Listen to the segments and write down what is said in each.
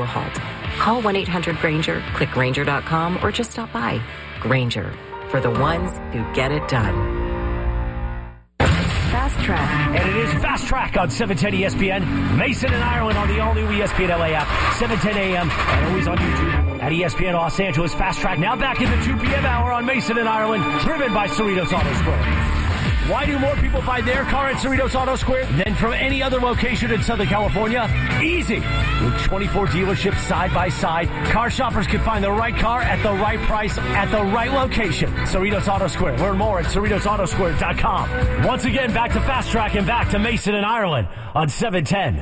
halt. Call 1-800-GRANGER, click Grainger.com, or just stop by. Grainger, for the ones who get it done. Fast Track. And it is Fast Track on 710 ESPN. Mason and Ireland on the all-new ESPN LA app, 7:10 a.m. and always on YouTube at ESPN Los Angeles. Fast Track now back in the 2 p.m. hour on Mason and Ireland, driven by Cerritos Auto Square. Why do more people buy their car at Cerritos Auto Square than from any other location in Southern California? Easy. With 24 dealerships side by side, car shoppers can find the right car at the right price at the right location. Cerritos Auto Square. Learn more at CerritosAutoSquare.com. Once again, back to Fast Track and back to Mason and Ireland on 710.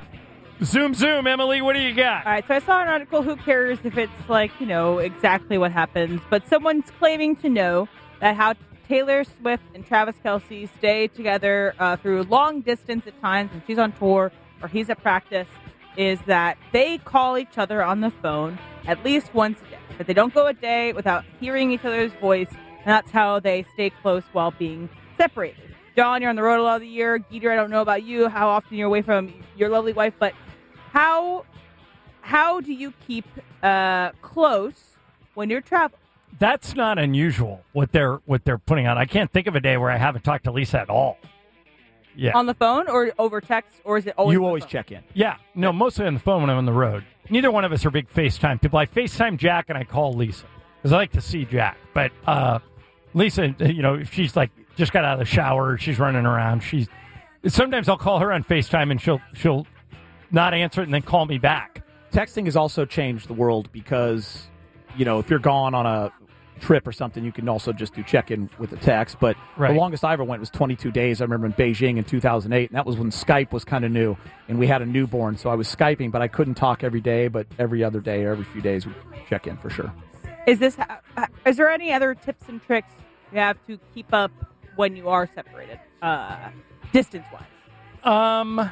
Zoom, Emily, what do you got? All right, so I saw an article, who cares if it's exactly what happens, but someone's claiming to know that how Taylor Swift and Travis Kelce stay together through long distance at times when she's on tour or he's at practice is that they call each other on the phone at least once a day. That they don't go a day without hearing each other's voice, and that's how they stay close while being separated. John, you're on the road a lot of the year. Geeter, I don't know about you, how often you're away from your lovely wife, but how do you keep close when you're traveling? That's not unusual, what they're putting on. I can't think of a day where I haven't talked to Lisa at all. Yeah. On the phone or over text, or is it always You always check in. Yeah. No, mostly on the phone when I'm on the road. Neither one of us are big FaceTime people. I FaceTime Jack and I call Lisa because I like to see Jack. But Lisa, if she's just got out of the shower, she's running around. Sometimes I'll call her on FaceTime and she'll not answer it and then call me back. Texting has also changed the world because, if you're gone on a trip or something, you can also just do check-in with a text. But right. The longest I ever went was 22 days. I remember in Beijing in 2008, and that was when Skype was kind of new, and we had a newborn. So I was Skyping, but I couldn't talk every day, but every other day or every few days we'd check in for sure. Is there any other tips and tricks you have to keep up when you are separated, distance-wise?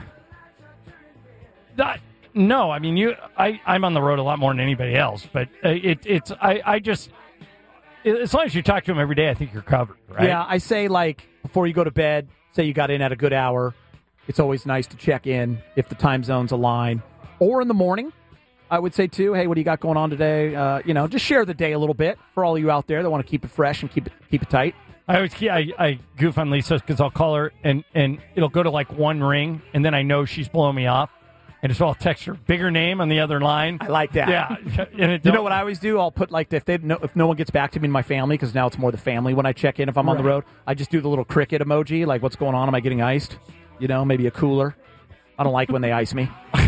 No, I mean, I'm on the road a lot more than anybody else, but I just, as long as you talk to them every day, I think you're covered, right? Yeah, I say, before you go to bed, say you got in at a good hour, it's always nice to check in if the time zones align. Or in the morning, I would say, too, hey, what do you got going on today? Just share the day a little bit for all of you out there that want to keep it fresh and keep it tight. I goof on Lisa because I'll call her, and it'll go to, one ring, and then I know she's blowing me off. And so I'll text her bigger name on the other line. I like that. Yeah. And you know what I always do? I'll put if no one gets back to me in my family, because now it's more the family when I check in if I'm on the road, I just do the little cricket emoji, like what's going on? Am I getting iced? Maybe a cooler. I don't like when they ice me.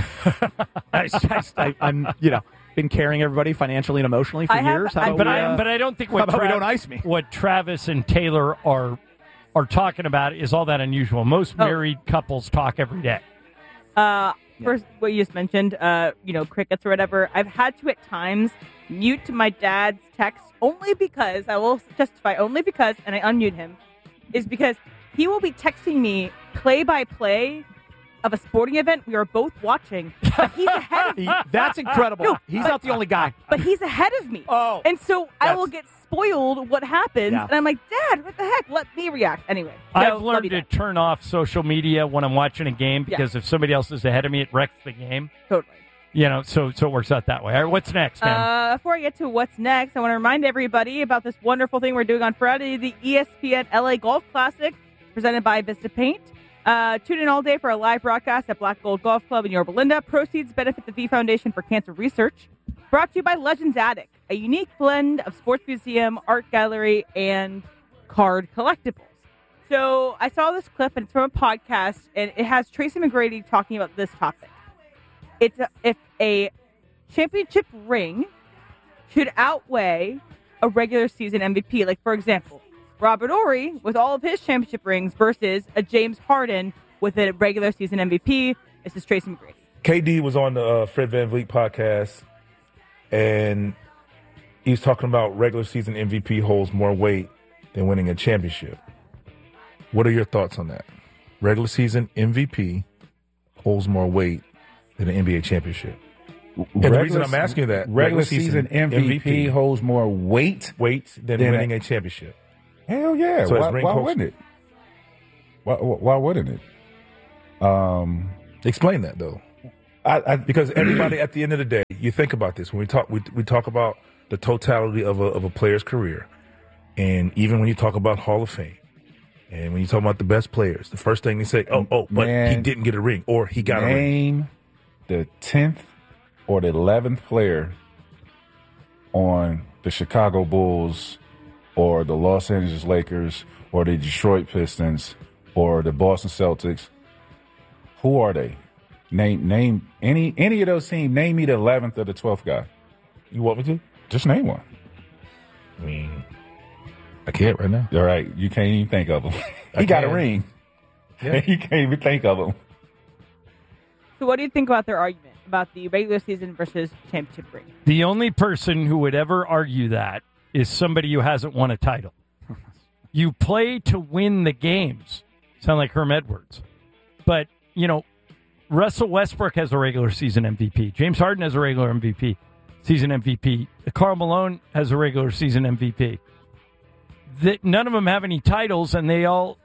I'm been carrying everybody financially and emotionally for years. But I don't think we don't ice me. What Travis and Taylor are talking about is all that unusual. Most married couples talk every day. First, what you just mentioned, crickets or whatever, I've had to at times mute my dad's text only because, and I unmute him, is because he will be texting me play-by-play of a sporting event we are both watching, but he's ahead of me. That's incredible. No, he's not the only guy. But he's ahead of me. Oh. And so I will get spoiled what happens, and I'm like, Dad, what the heck? Let me react. Anyway. I've learned to turn off social media when I'm watching a game because if somebody else is ahead of me, it wrecks the game. Totally. So it works out that way. All right, what's next, man? Before I get to what's next, I want to remind everybody about this wonderful thing we're doing on Friday, the ESPN LA Golf Classic, presented by Vista Paint. Tune in all day for a live broadcast at Black Gold Golf Club in Yorba Linda. Proceeds benefit the V Foundation for Cancer Research. Brought to you by Legends Attic, a unique blend of sports museum, art gallery, and card collectibles. So I saw this clip, and it's from a podcast, and it has Tracy McGrady talking about this topic. It's if a championship ring should outweigh a regular season MVP. Like, for example, Robert Horry with all of his championship rings versus a James Harden with a regular season MVP. This is Tracy McGrady. KD was on the Fred VanVleet podcast, and he's talking about regular season MVP holds more weight than winning a championship. What are your thoughts on that? Regular season MVP holds more weight than an NBA championship. And the reason I'm asking you that, regular season MVP holds more weight than winning a championship. Hell yeah. So why wouldn't it? Why wouldn't it? Explain that, though. Because everybody, at the end of the day, you think about this when we talk about the totality of a player's career, and even when you talk about Hall of Fame, and when you talk about the best players, the first thing they say, but he didn't get a ring, or he got a ring. Name the 10th or the 11th player on the Chicago Bulls or the Los Angeles Lakers or the Detroit Pistons or the Boston Celtics. Who are they? Name any of those teams. Name me the 11th or the 12th guy. You want me to? Just name one. I mean, I can't right now. All right, you can't even think of him. He got a ring. Yeah. You can't even think of him. So what do you think about their argument about the regular season versus championship ring? The only person who would ever argue that is somebody who hasn't won a title. You play to win the games. Sound like Herm Edwards. But, Russell Westbrook has a regular season MVP. James Harden has a regular season MVP. Karl Malone has a regular season MVP. None of them have any titles, and they're all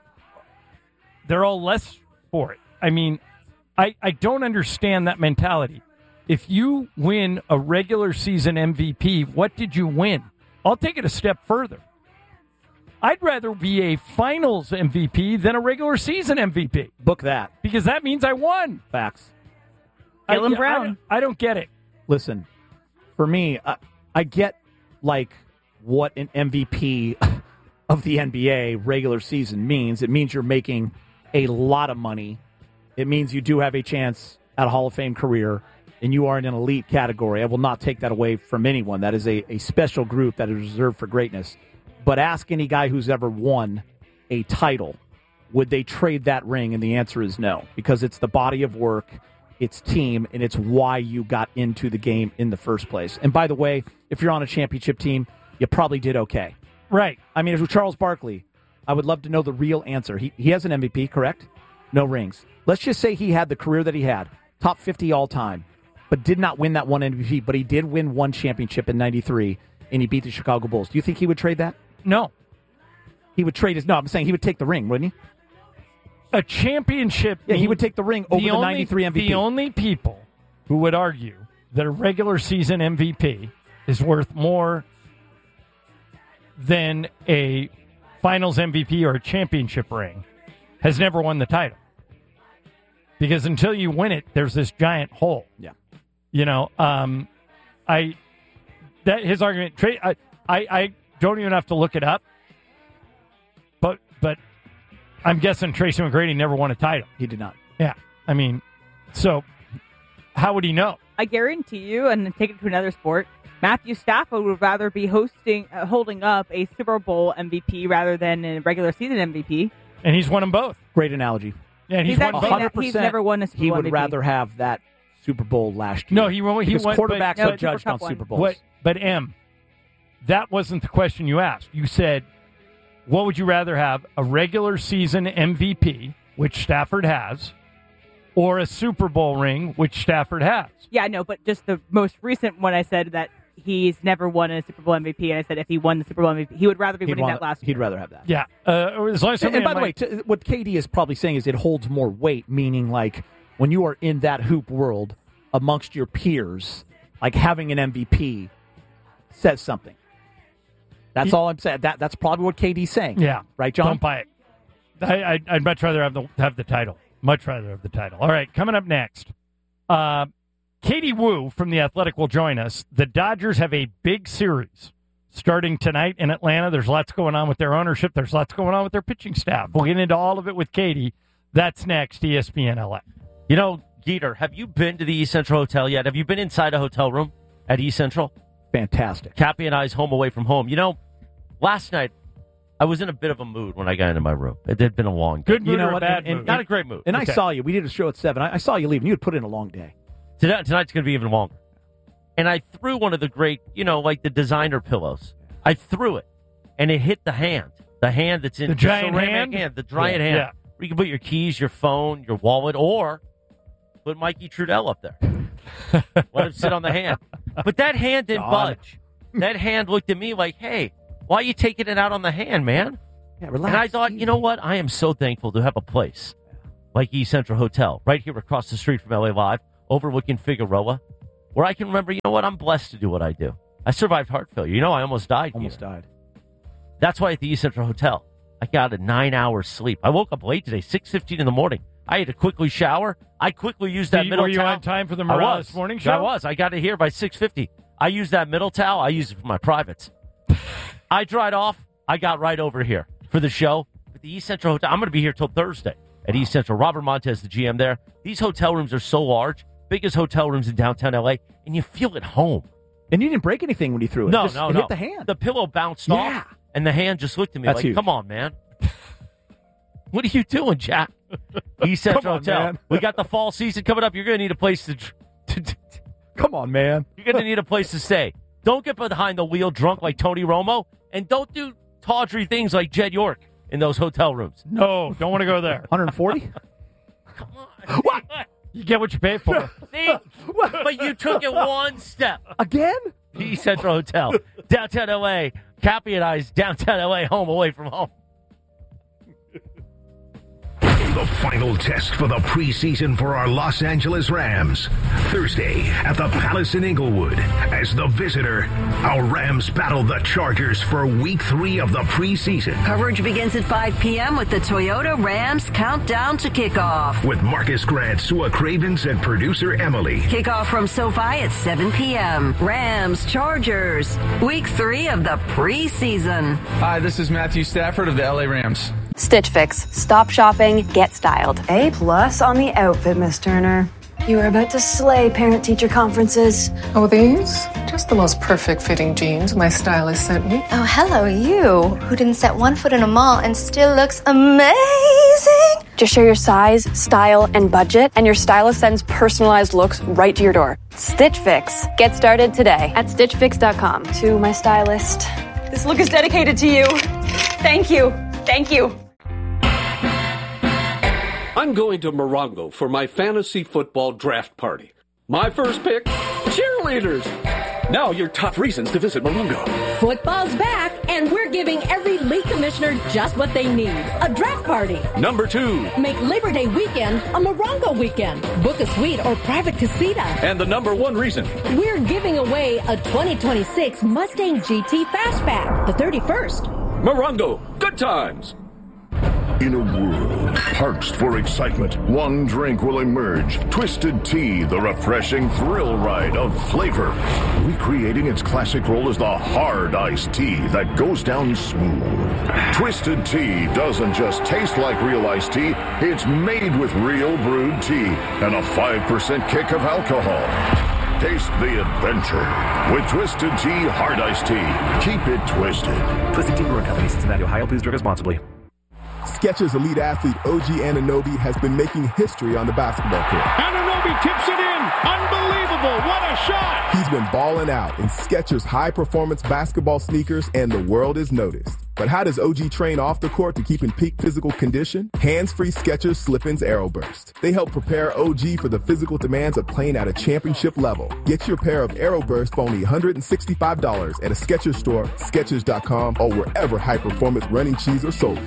less for it. I mean, I don't understand that mentality. If you win a regular season MVP, what did you win? I'll take it a step further. I'd rather be a finals MVP than a regular season MVP. Book that. Because that means I won. Facts. Jaylen Brown. I don't get it. Listen, for me, I get, what an MVP of the NBA regular season means. It means you're making a lot of money. It means you do have a chance at a Hall of Fame career, and you are in an elite category. I will not take that away from anyone. That is a special group that is reserved for greatness. But ask any guy who's ever won a title, would they trade that ring? And the answer is no, because it's the body of work, it's team, and it's why you got into the game in the first place. And by the way, if you're on a championship team, you probably did okay. Right. I mean, if it was Charles Barkley, I would love to know the real answer. He has an MVP, correct? No rings. Let's just say he had the career that he had, top 50 all time, but did not win that one MVP, but he did win one championship in 93, and he beat the Chicago Bulls. Do you think he would trade that? No. He would trade his... No, I'm saying he would take the ring, wouldn't he? A championship... Yeah, he would take the ring over the 93 MVP. The only people who would argue that a regular season MVP is worth more than a finals MVP or a championship ring has never won the title. Because until you win it, there's this giant hole. Yeah. His argument... I don't even have to look it up, but I'm guessing Tracy McGrady never won a title. He did not. Yeah. I mean, so how would he know? I guarantee you, and then take it to another sport, Matthew Stafford would rather be holding up a Super Bowl MVP rather than a regular season MVP. And he's won them both. Great analogy. Yeah, and he's won both. 100%. He's never won a Super Bowl He would MVP. rather have that Super Bowl last year. No, he won. Quarterbacks are judged on one. Super Bowls. But that wasn't the question you asked. You said, what would you rather have, a regular season MVP, which Stafford has, or a Super Bowl ring, which Stafford has? Yeah, I know, but just the most recent one, I said that he's never won a Super Bowl MVP, and I said if he won the Super Bowl MVP, he would rather be winning that last year. He'd rather have that. Yeah. As long as and by the way, what KD is probably saying is it holds more weight, meaning when you are in that hoop world amongst your peers, having an MVP says something. That's all I'm saying. That's probably what KD's saying. Yeah. Right, John? Don't buy it. I'd much rather have the title. Much rather have the title. All right, coming up next. Katie Wu from The Athletic will join us. The Dodgers have a big series starting tonight in Atlanta. There's lots going on with their ownership. There's lots going on with their pitching staff. We'll get into all of it with Katie. That's next, ESPN LA. Geeter, have you been to the East Central Hotel yet? Have you been inside a hotel room at East Central? Fantastic. Cappy and I's home away from home. Last night, I was in a bit of a mood when I got into my room. It had been a long day. Good mood or bad mood? Not a great mood. And I saw you. We did a show at 7. I saw you leave, and you had put in a long day. Tonight's going to be even longer. And I threw one of the great, the designer pillows. I threw it, and it hit the hand. The hand that's in the giant hand? The giant hand. Yeah. Where you can put your keys, your phone, your wallet, or put Mikey Trudell up there. Let him sit on the hand. But that hand didn't budge. That hand looked at me like, hey, why are you taking it out on the hand, man? Yeah, relax. And I thought, you know what? I am so thankful to have a place like East Central Hotel right here across the street from LA Live, overlooking Figueroa. where I can remember, you know what, I'm blessed to do what I do. I survived heart failure. You know, I almost died. Almost died. That's why at the East Central Hotel, I got a 9-hour sleep. I woke up late today, 6:15 in the morning. I had to quickly shower. I quickly used that middle towel. Were you on time for the Morales morning show? I was. I got it here by 6:50. I used that middle towel. I used it for my privates. I dried off. I got right over here for the show. At the East Central Hotel, I'm going to be here till Thursday at East Central. Robert Montez, the GM there. These hotel rooms are so large, biggest hotel rooms in downtown LA, and you feel at home. And you didn't break anything when you threw it. No, It hit the hand. The pillow bounced off, and the hand just looked at me That's like, huge. come on, man. What are you doing, Jack? East Central Hotel. Man. We got the fall season coming up. You're going to need a place to Come on, man. You're going to need a place to stay. Don't get behind the wheel drunk like Tony Romo, and don't do tawdry things like Jed York in those hotel rooms. No, don't want to go there. 140? Come on. What? You get what you pay for. See? But you took it one step. Again? East Central Hotel, downtown LA. Cappy and I's downtown LA, home away from home. The final test for the preseason for our Los Angeles Rams. Thursday at the Palace in Inglewood. As the visitor, our Rams battle the Chargers for Week 3 of the preseason. Coverage begins at 5 p.m. with the Toyota Rams Countdown to Kickoff. With Marcus Grant, Sua Cravens, and producer Emily. Kickoff from SoFi at 7 p.m. Rams, Chargers, Week 3 of the preseason. Hi, this is Matthew Stafford of the LA Rams. Stitch Fix. Stop shopping, get styled. A+ on the outfit, Miss Turner. You are about to slay parent-teacher conferences. Oh, these? Just the most perfect fitting jeans my stylist sent me. Oh, hello, you, who didn't set one foot in a mall and still looks amazing. Just share your size, style, and budget, and your stylist sends personalized looks right to your door. Stitch Fix. Get started today at StitchFix.com. To my stylist. This look is dedicated to you. Thank you. Thank you. I'm going to Morongo for my fantasy football draft party. My first pick, cheerleaders. Now your top reasons to visit Morongo. Football's back, and we're giving every league commissioner just what they need. A draft party. Number 2. Make Labor Day weekend a Morongo weekend. Book a suite or private casita. And the number 1 reason. We're giving away a 2026 Mustang GT Fastback, the 31st. Morongo, good times. In a world parched for excitement, one drink will emerge. Twisted Tea, the refreshing thrill ride of flavor. Recreating its classic role as the hard iced tea that goes down smooth. Twisted Tea doesn't just taste like real iced tea, it's made with real brewed tea and a 5% kick of alcohol. Taste the adventure with Twisted Tea Hard Iced Tea. Keep it twisted. Twisted Tea Brewing Company, Cincinnati, Ohio. Please drink responsibly. Skechers elite athlete OG Anunoby has been making history on the basketball court. Anunoby tips it in. Unbelievable. What a shot. He's been balling out in Skechers high-performance basketball sneakers, and the world is noticed. But how does OG train off the court to keep in peak physical condition? Hands-free Skechers Slip-ins Aeroburst. They help prepare OG for the physical demands of playing at a championship level. Get your pair of Aeroburst for only $165 at a Skechers store, Skechers.com, or wherever high-performance running shoes are sold.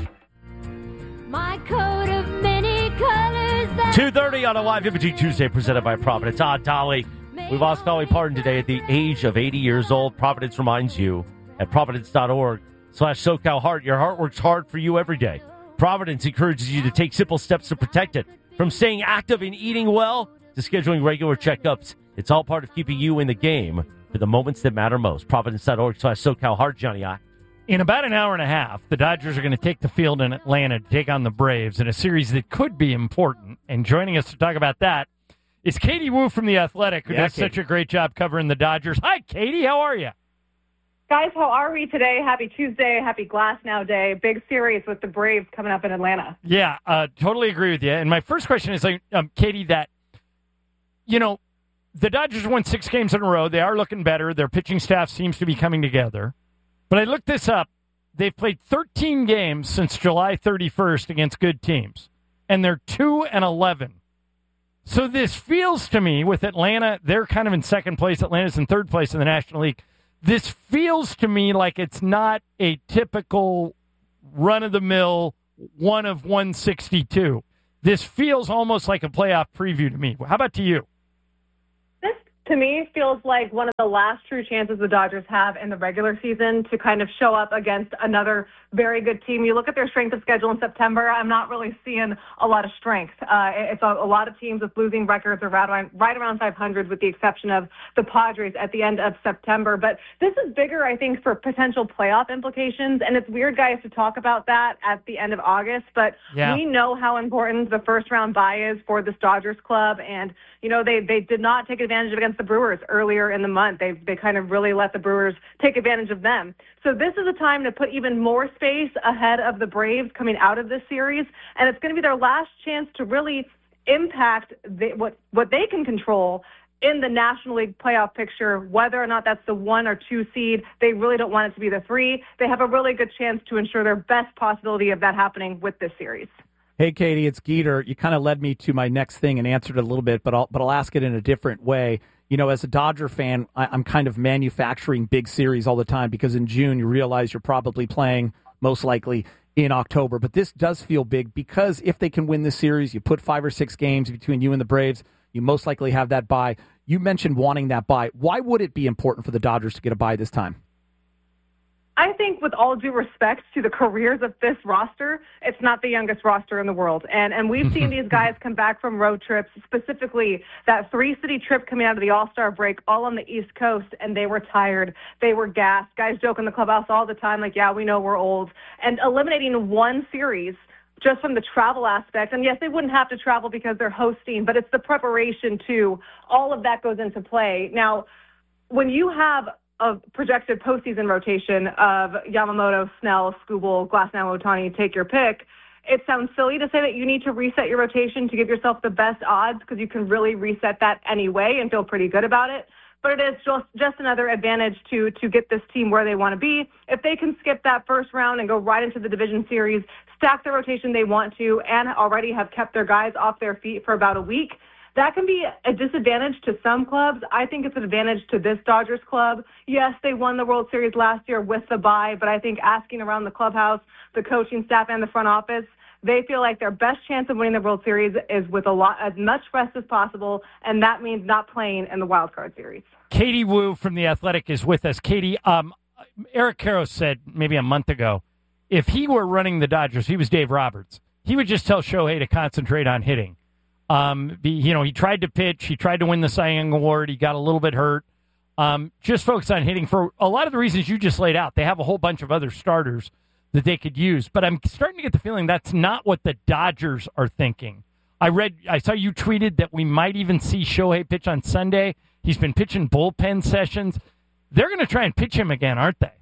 My coat of many colors. 2:30 on a live imaging Tuesday presented by Providence. Dolly. We lost Dolly Parton today at the age of 80 years old. Providence reminds you at providence.org/SoCalHeart. Your heart works hard for you every day. Providence encourages you to take simple steps to protect it. From staying active and eating well to scheduling regular checkups. It's all part of keeping you in the game for the moments that matter most. Providence.org/SoCalHeart, Johnny I. In about an hour and a half, the Dodgers are going to take the field in Atlanta to take on the Braves in a series that could be important. And joining us to talk about that is Katie Woo from The Athletic, who does such a great job covering the Dodgers. Hi, Katie. How are you? Guys, how are we today? Happy Tuesday. Happy Glass Now Day. Big series with the Braves coming up in Atlanta. Yeah, totally agree with you. And my first question is, Katie, that, you know, the Dodgers won 6 games in a row. They are looking better. Their pitching staff seems to be coming together. But I looked this up. They've played 13 games since July 31st against good teams, and they're 2-11. So this feels to me, with Atlanta, they're kind of in second place. Atlanta's in third place in the National League. This feels to me like it's not a typical run-of-the-mill 1 of 162. This feels almost like a playoff preview to me. How about to you? To me, feels like one of the last true chances the Dodgers have in the regular season to kind of show up against another very good team. You look at their strength of schedule in September, I'm not really seeing a lot of strength. It's a lot of teams with losing records are right around 500 with the exception of the Padres at the end of September. But this is bigger, I think, for potential playoff implications. And it's weird, guys, to talk about that at the end of August. But we know how important the first-round bye is for this Dodgers club. And, you know, they did not take advantage of against the Brewers earlier in the month. They kind of really let the Brewers take advantage of them. So this is a time to put even more space ahead of the Braves coming out of this series, and it's going to be their last chance to really impact what they can control in the National League playoff picture, whether or not that's the 1 or 2 seed. They really don't want it to be the 3. They have a really good chance to ensure their best possibility of that happening with this series. Hey, Katie, it's Geeter. You kind of led me to my next thing and answered it a little bit, but I'll ask it in a different way. You know, as a Dodger fan, I'm kind of manufacturing big series all the time because in June you realize you're probably playing most likely in October. But this does feel big because if they can win this series, you put 5 or 6 games between you and the Braves, you most likely have that bye. You mentioned wanting that bye. Why would it be important for the Dodgers to get a bye this time? I think with all due respect to the careers of this roster, it's not the youngest roster in the world. And we've seen these guys come back from road trips, specifically that 3-city trip coming out of the All-Star break, all on the East Coast, and they were tired. They were gassed. Guys joke in the clubhouse all the time, like, yeah, we know we're old. And eliminating one series just from the travel aspect, and yes, they wouldn't have to travel because they're hosting, but it's the preparation too. All of that goes into play. Now, when you have a projected postseason rotation of Yamamoto, Snell, Skubal, Glasnow, Ohtani, take your pick, it sounds silly to say that you need to reset your rotation to give yourself the best odds because you can really reset that anyway and feel pretty good about it. But it is just another advantage to get this team where they want to be. If they can skip that first round and go right into the division series, stack the rotation they want to, and already have kept their guys off their feet for about a week, that can be a disadvantage to some clubs. I think it's an advantage to this Dodgers club. Yes, they won the World Series last year with the bye, but I think asking around the clubhouse, the coaching staff, and the front office, they feel like their best chance of winning the World Series is with as much rest as possible, and that means not playing in the wild card series. Katie Woo from The Athletic is with us. Katie, Eric Karros said maybe a month ago, if he were running the Dodgers, he was Dave Roberts, he would just tell Shohei to concentrate on hitting. He tried to pitch. He tried to win the Cy Young Award. He got a little bit hurt. Just focus on hitting for a lot of the reasons you just laid out. They have a whole bunch of other starters that they could use. But I'm starting to get the feeling that's not what the Dodgers are thinking. I saw you tweeted that we might even see Shohei pitch on Sunday. He's been pitching bullpen sessions. They're going to try and pitch him again, aren't they?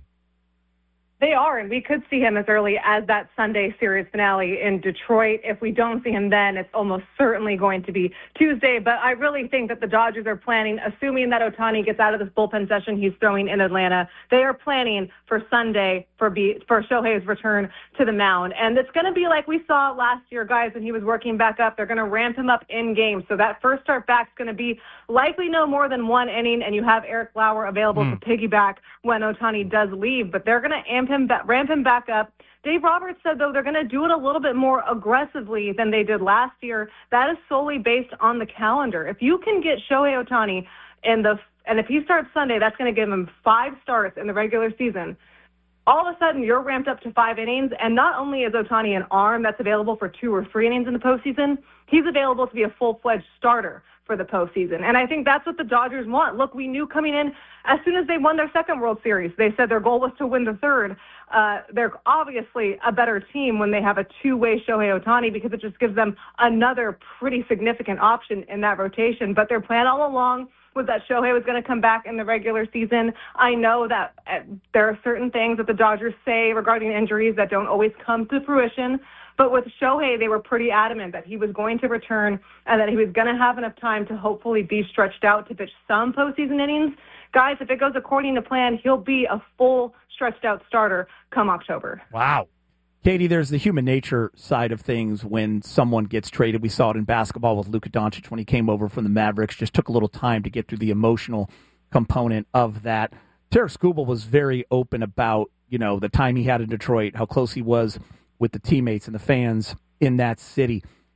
They are, and we could see him as early as that Sunday series finale in Detroit. If we don't see him then, it's almost certainly going to be Tuesday. But I really think that the Dodgers are planning, assuming that Ohtani gets out of this bullpen session he's throwing in Atlanta, they are planning for Sunday for Shohei's return to the mound. And it's going to be like we saw last year, guys, when he was working back up. They're going to ramp him up in game. So that first start back is going to be likely no more than 1 inning, and you have Eric Lauer available to piggyback when Ohtani does leave. But they're going to ramp him back up. Dave Roberts said, though, they're going to do it a little bit more aggressively than they did last year. That is solely based on the calendar. If you can get Shohei Ohtani and if he starts Sunday, that's going to give him 5 starts in the regular season. All of a sudden, you're ramped up to 5 innings, and not only is Ohtani an arm that's available for 2 or 3 innings in the postseason, he's available to be a full-fledged starter for the postseason. And I think that's what the Dodgers want. Look, we knew coming in, as soon as they won their second World Series, they said their goal was to win the third. They're obviously a better team when they have a 2-way Shohei Ohtani because it just gives them another pretty significant option in that rotation. But their plan all along was that Shohei was going to come back in the regular season. I know that there are certain things that the Dodgers say regarding injuries that don't always come to fruition. But with Shohei, they were pretty adamant that he was going to return and that he was going to have enough time to hopefully be stretched out to pitch some postseason innings. Guys, if it goes according to plan, he'll be a full stretched-out starter come October. Wow. Katie, there's the human nature side of things when someone gets traded. We saw it in basketball with Luka Doncic when he came over from the Mavericks. Just took a little time to get through the emotional component of that. Tarik Skubal was very open about, the time he had in Detroit, how close he was with the teammates and the fans in that city.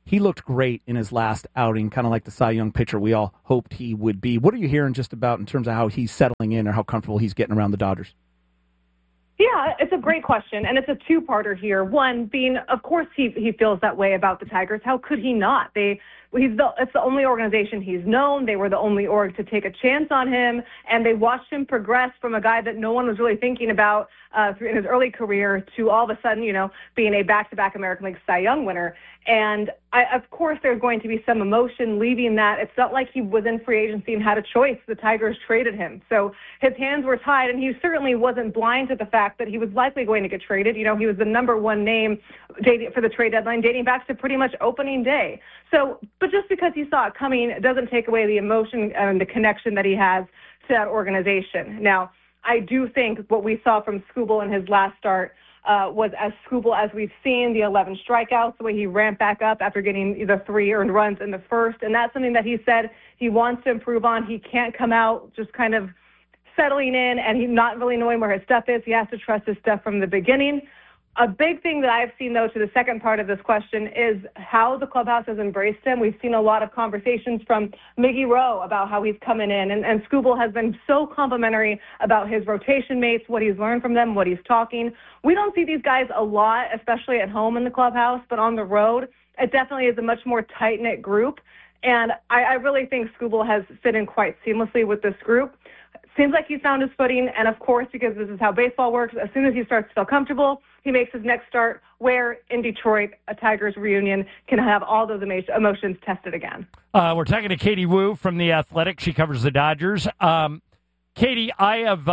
he looked great in his last outing, kind of like the Cy Young pitcher we all hoped he would be. What are you hearing just about in terms of how he's settling in or how comfortable he's getting around the Dodgers? Yeah, it's a great question, and it's a two-parter here. One being, of course, he feels that way about the Tigers. How could he not? It's the only organization he's known. They were the only org to take a chance on him, and they watched him progress from a guy that no one was really thinking about in his early career to all of a sudden, being a back-to-back American League Cy Young winner. And of course, there's going to be some emotion leaving that. It's not like he was in free agency and had a choice. The Tigers traded him. So his hands were tied, and he certainly wasn't blind to the fact that he was likely going to get traded. He was the number one name for the trade deadline dating back to pretty much opening day. So, but just because he saw it coming, it doesn't take away the emotion and the connection that he has to that organization. Now, I do think what we saw from Skubal in his last start was as Skubal as we've seen, the 11 strikeouts, the way he ramped back up after getting the 3 earned runs in the first. And that's something that he said he wants to improve on. He can't come out just kind of settling in and he's not really knowing where his stuff is. He has to trust his stuff from the beginning. A big thing that I've seen, though, to the second part of this question is how the clubhouse has embraced him. We've seen a lot of conversations from Miggy Rowe about how he's coming in, and Skubal has been so complimentary about his rotation mates, what he's learned from them, what he's talking. We don't see these guys a lot, especially at home in the clubhouse, but on the road, it definitely is a much more tight-knit group, and I really think Skubal has fit in quite seamlessly with this group. Seems like he's found his footing, and of course, because this is how baseball works, as soon as he starts to feel comfortable, he makes his next start where in Detroit, a Tigers reunion can have all those emotions tested again. We're talking to Katie Woo from The Athletic. She covers the Dodgers. Katie, I have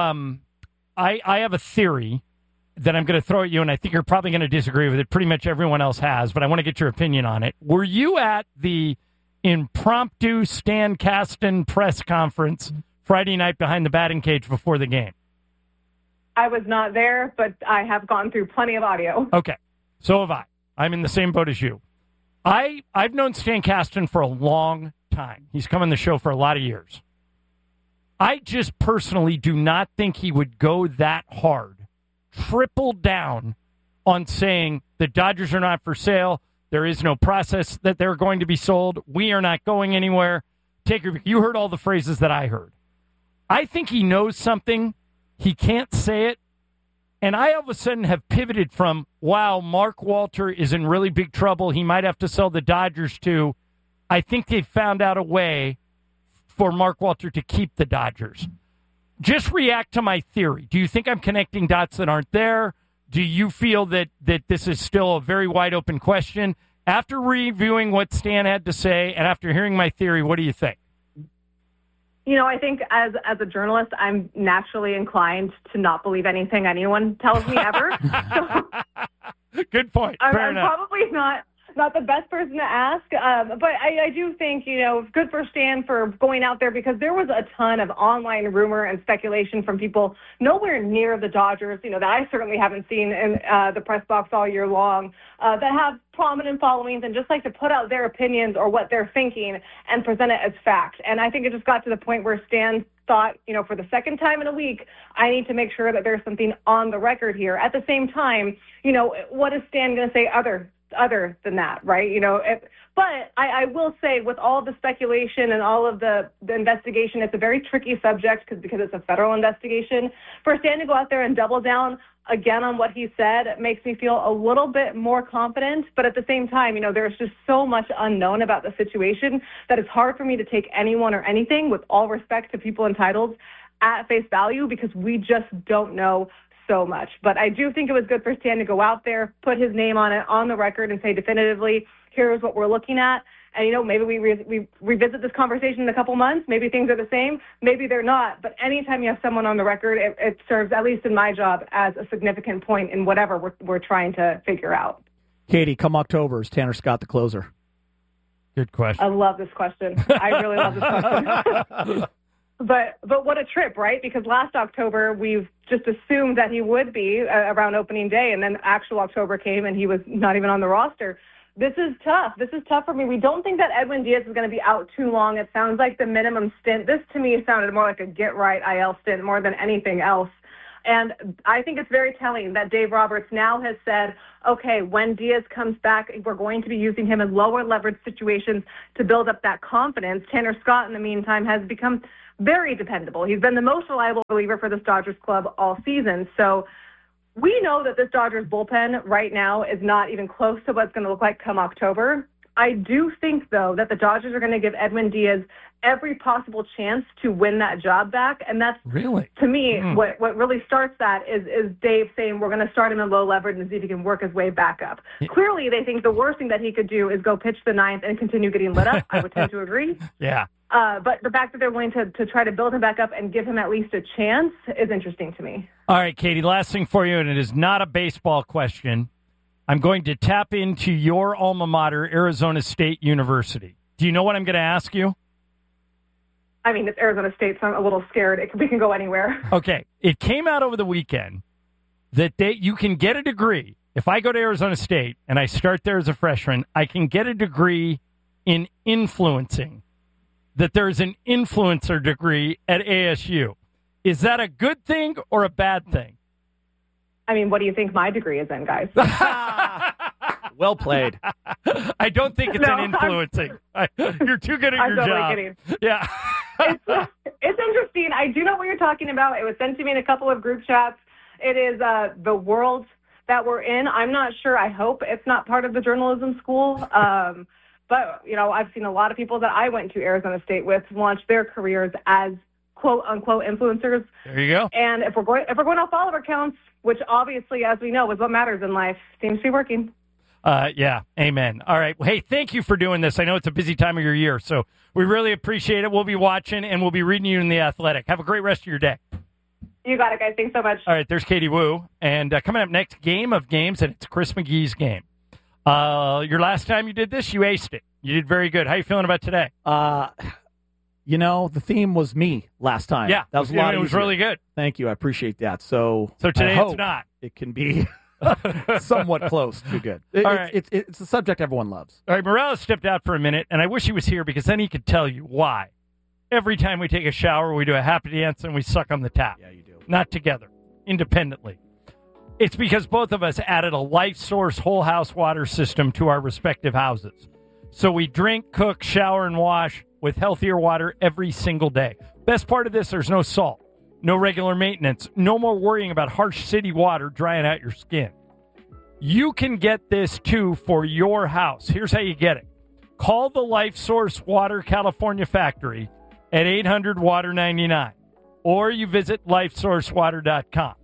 a theory that I'm going to throw at you, and I think you're probably going to disagree with it. Pretty much everyone else has, but I want to get your opinion on it. Were you at the impromptu Stan Kasten press conference Friday night behind the batting cage before the game? I was not there, but I have gone through plenty of audio. Okay. So have I. I'm in the same boat as you. I've known Stan Kasten for a long time. He's come on the show for a lot of years. I just personally do not think he would go that hard, triple down on saying the Dodgers are not for sale. There is no process that they're going to be sold. We are not going anywhere. You heard all the phrases that I heard. I think he knows something. He can't say it. And I all of a sudden have pivoted from, wow, Mark Walter is in really big trouble. He might have to sell the Dodgers to, I think they've found out a way for Mark Walter to keep the Dodgers. Just react to my theory. Do you think I'm connecting dots that aren't there? Do you feel that this is still a very wide open question? After reviewing what Stan had to say and after hearing my theory, what do you think? I think as a journalist, I'm naturally inclined to not believe anything anyone tells me ever. So good point. I'm probably not the best person to ask, but I do think, good for Stan for going out there because there was a ton of online rumor and speculation from people nowhere near the Dodgers, that I certainly haven't seen in the press box all year long, that have prominent followings and just like to put out their opinions or what they're thinking and present it as fact. And I think it just got to the point where Stan thought, for the second time in a week, I need to make sure that there's something on the record here. At the same time, what is Stan going to say other than that, right? But I will say with all of the speculation and all of the investigation, it's a very tricky subject because it's a federal investigation. For Stan to go out there and double down again on what he said, it makes me feel a little bit more confident. But at the same time, there's just so much unknown about the situation that it's hard for me to take anyone or anything, with all respect to people entitled, at face value because we just don't know so much. But I do think it was good for Stan to go out there, put his name on it, on the record, and say definitively, here's what we're looking at. And, maybe we revisit this conversation in a couple months. Maybe things are the same. Maybe they're not. But anytime you have someone on the record, it serves, at least in my job, as a significant point in whatever we're trying to figure out. Katie, come October, is Tanner Scott the closer? Good question. I love this question. I really love this question. But what a trip, right? Because last October, we've just assumed that he would be around opening day, and then actual October came, and he was not even on the roster. This is tough. This is tough for me. We don't think that Edwin Diaz is going to be out too long. It sounds like the minimum stint. This, to me, sounded more like a get-right IL stint more than anything else. And I think it's very telling that Dave Roberts now has said, okay, when Diaz comes back, we're going to be using him in lower leverage situations to build up that confidence. Tanner Scott, in the meantime, has become very dependable. He's been the most reliable reliever for this Dodgers club all season. So we know that this Dodgers bullpen right now is not even close to what it's going to look like come October. I do think, though, that the Dodgers are going to give Edwin Diaz every possible chance to win that job back. And that's, really, to me, what really starts that is Dave saying we're going to start him in low leverage and see if he can work his way back up. Yeah. Clearly, they think the worst thing that he could do is go pitch the ninth and continue getting lit up. I would tend to agree. Yeah. But the fact that they're willing to try to build him back up and give him at least a chance is interesting to me. All right, Katie, last thing for you, and it is not a baseball question. I'm going to tap into your alma mater, Arizona State University. Do you know what I'm going to ask you? I mean, it's Arizona State, so I'm a little scared. We can go anywhere. Okay. It came out over the weekend that you can get a degree. If I go to Arizona State and I start there as a freshman, I can get a degree in influencing. That there's an influencer degree at ASU. Is that a good thing or a bad thing? I mean, what do you think my degree is in, guys? Well played. I don't think it's an influencing. You're too good at your job. I'm totally kidding. Yeah. It's interesting. I do know what you're talking about. It was sent to me in a couple of group chats. It is the world that we're in. I'm not sure. I hope it's not part of the journalism school. But, you know, I've seen a lot of people that I went to Arizona State with launch their careers as quote-unquote influencers. There you go. And if we're going off follower counts, which obviously, as we know, is what matters in life, seems to be working. Yeah, amen. All right. Well, hey, thank you for doing this. I know it's a busy time of your year, so we really appreciate it. We'll be watching, and we'll be reading you in The Athletic. Have a great rest of your day. You got it, guys. Thanks so much. All right, there's Katie Woo. And coming up next, Game of Games, and it's Chris McGee's game. Your last time you did this, you aced it. You did very good. How you feeling about today? You know, the theme was me last time. Yeah, that was a lot. It was easier. really good. Thank you. I appreciate that. So today I hope it's not. It can be somewhat close to good. It's a subject everyone loves. All right, Morales stepped out for a minute, and I wish he was here because then he could tell you why. Every time we take a shower, we do a happy dance and we suck on the tap. Yeah, you do. Not together, independently. It's because both of us added a Life Source whole house water system to our respective houses. So we drink, cook, shower, and wash with healthier water every single day. Best part of this, there's no salt, no regular maintenance, no more worrying about harsh city water drying out your skin. You can get this, too, for your house. Here's how you get it. Call the Life Source Water California factory at 800-WATER-99, or you visit lifesourcewater.com.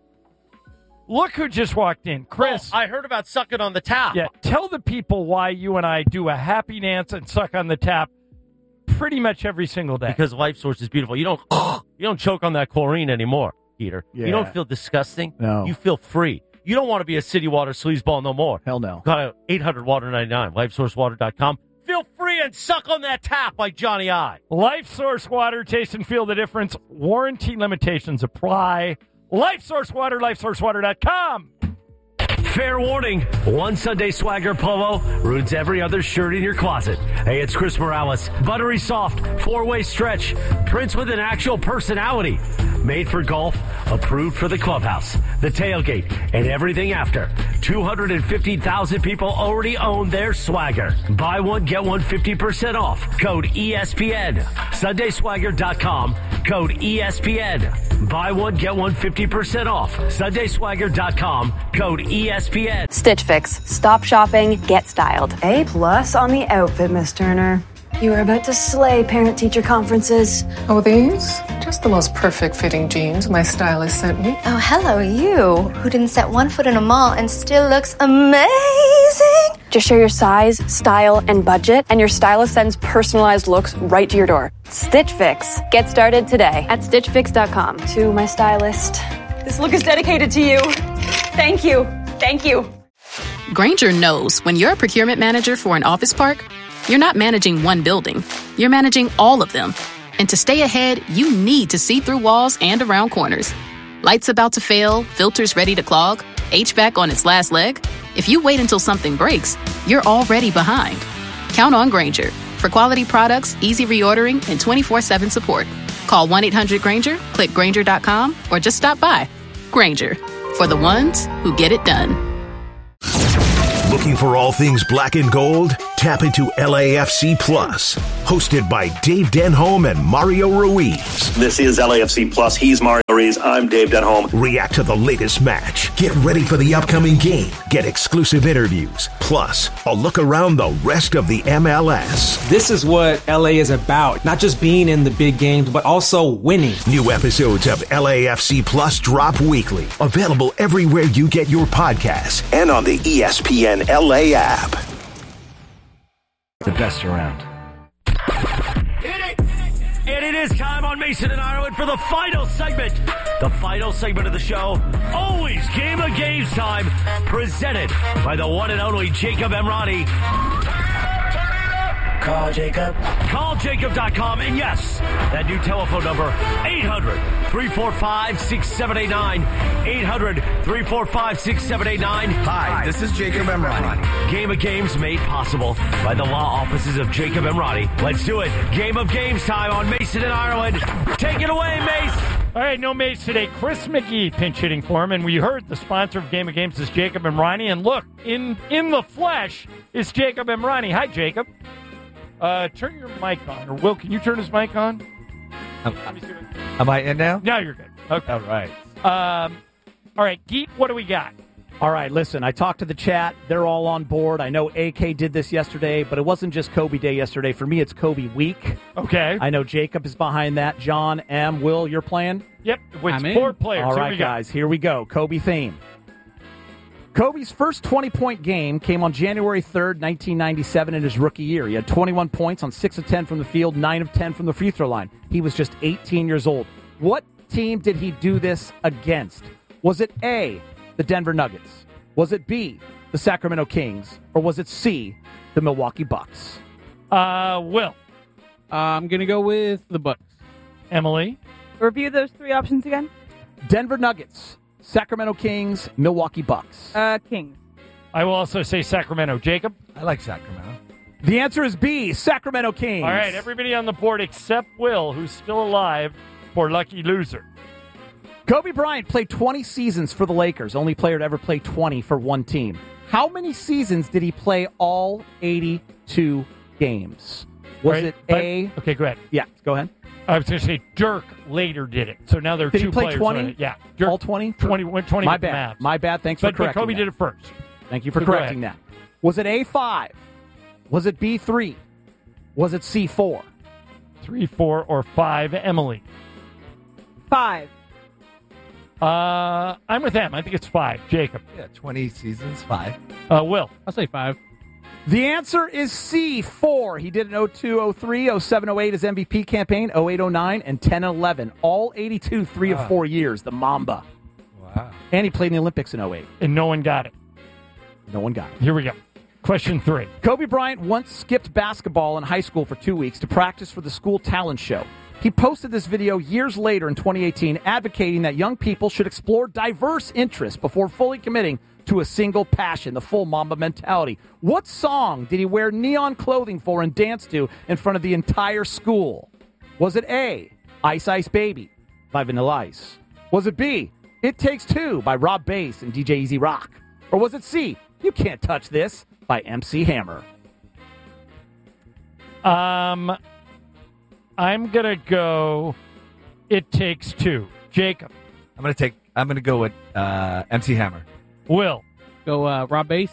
Look who just walked in. Chris. Oh, I heard about sucking on the tap. Yeah, tell the people why you and I do a happy dance and suck on the tap pretty much every single day. Because Life Source is beautiful. You don't choke on that chlorine anymore, Peter. Yeah. You don't feel disgusting. No. You feel free. You don't want to be a city water sleazeball no more. Hell no. Got 800-WATER-99, lifesourcewater.com. Feel free and suck on that tap like Johnny I. Life Source Water, taste and feel the difference. Warranty limitations apply. Life Source Water, lifesourcewater.com. Fair warning, one Sunday Swagger polo ruins every other shirt in your closet. Hey, it's Chris Morales. Buttery soft, 4-way stretch, prints with an actual personality. Made for golf, approved for the clubhouse, the tailgate, and everything after. 250,000 people already own their Swagger. Buy one, get one 50% off. Code ESPN. SundaySwagger.com. Code ESPN. Buy one, get one 50% off. SundaySwagger.com. Code ESPN. Stitch Fix. Stop shopping, get styled. A+ on the outfit, Miss Turner. You are about to slay parent-teacher conferences. Oh, these? Just the most perfect fitting jeans my stylist sent me. Oh, hello, you, who didn't set one foot in a mall and still looks amazing. Just share your size, style, and budget, and your stylist sends personalized looks right to your door. Stitch Fix. Get started today at StitchFix.com. To my stylist. This look is dedicated to you. Thank you. Thank you. Grainger knows when you're a procurement manager for an office park, you're not managing one building. You're managing all of them. And to stay ahead, you need to see through walls and around corners. Lights about to fail, filters ready to clog, HVAC on its last leg. If you wait until something breaks, you're already behind. Count on Grainger for quality products, easy reordering, and 24/7 support. Call 1-800-GRAINGER, click Grainger.com, or just stop by. Grainger, for the ones who get it done. Looking for all things black and gold? Tap into LAFC Plus, hosted by Dave Denholm and Mario Ruiz. This is LAFC Plus. He's Mario Ruiz. I'm Dave Denholm. React to the latest match. Get ready for the upcoming game. Get exclusive interviews. Plus, a look around the rest of the MLS. This is what LA is about. Not just being in the big games, but also winning. New episodes of LAFC Plus drop weekly. Available everywhere you get your podcasts and on the ESPN LA app. The best around. And it is time on Mason and Ireland for the final segment. The final segment of the show, always Game of Games time, presented by the one and only Jacob Emrani. Call Jacob. CallJacob.com. And yes, that new telephone number, 800-345-6789. 800-345-6789. Hi, this is Jacob Emrani. Game of Games made possible by the law offices of Jacob Emrani. Let's do it. Game of Games time on Mason and Ireland. Take it away, Mace. All right, no Mace today. Chris McGee pinch hitting for him, and we heard the sponsor of Game of Games is Jacob Emrani. And look, in the flesh is Jacob Emrani. Hi, Jacob. Turn your mic on. Or Will, can you turn his mic on? Am I in now? No, you're good. Okay. All right. All right, Geet, what do we got? All right, listen, I talked to the chat. They're all on board. I know AK did this yesterday, but it wasn't just Kobe Day yesterday. For me, it's Kobe Week. Okay. I know Jacob is behind that. John, M, Will, you're playing? Yep, with 4 players. All right, guys, here we go. Kobe theme. Kobe's first 20-point game came on January 3rd, 1997 in his rookie year. He had 21 points on 6 of 10 from the field, 9 of 10 from the free throw line. He was just 18 years old. What team did he do this against? Was it A, the Denver Nuggets? Was it B, the Sacramento Kings? Or was it C, the Milwaukee Bucks? Will. I'm going to go with the Bucks. Emily? Review those 3 options again. Denver Nuggets, Sacramento Kings, Milwaukee Bucks. Kings. I will also say Sacramento. Jacob? I like Sacramento. The answer is B, Sacramento Kings. All right, everybody on the board except Will, who's still alive, for lucky loser. Kobe Bryant played 20 seasons for the Lakers, only player to ever play 20 for one team. How many seasons did he play all 82 games? Was it A? Okay, go ahead. Yeah, go ahead. I was going to say Dirk later did it. So now there are Did 2 he play players. 20? Yeah. Dirk, all 20? 20 My with the bad. Mavs. My bad. Thanks for correcting But Kobe that. did it first. Thank you for So go correcting ahead. that. Was it A5? Was it B3? Was it C4? 3, 4, or 5. Emily? 5. I'm with them. I think it's 5. Jacob? Yeah, 20 seasons, 5. Will? I'll say 5. The answer is C4. He did an 02, 03, 07, 08 his MVP campaign, 08, 09, and 10, 11. All 82, 3 of 4 years, the Mamba. Wow. And he played in the Olympics in 08. And no one got it. No one got it. Here we go. Question 3. Kobe Bryant once skipped basketball in high school for 2 weeks to practice for the school talent show. He posted this video years later in 2018 advocating that young people should explore diverse interests before fully committing to a single passion, the full Mamba mentality. What song did he wear neon clothing for and dance to in front of the entire school? Was it A, Ice Ice Baby by Vanilla Ice? Was it B, It Takes Two by Rob Bass and DJ Easy Rock? Or was it C, You Can't Touch This by MC Hammer? I'm going to go It Takes Two. Jacob? I'm going to go with MC Hammer. Will? Go Rob Bass.